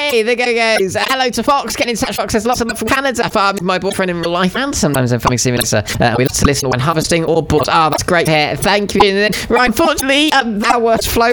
Hey, there goes. Hello to Fox. Getting in touch. Fox says lots of love from Canada. Farming my boyfriend in real life and sometimes in Farming Simulator. We love to listen when harvesting or bored. That's great to hear. Thank you. Right, unfortunately, that was Flo.